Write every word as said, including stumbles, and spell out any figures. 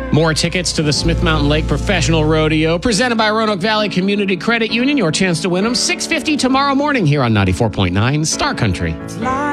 More tickets to the Smith Mountain Lake Professional Rodeo, presented by Roanoke Valley Community Credit Union. Your chance to win them, six fifty tomorrow morning here on ninety-four point nine Star Country.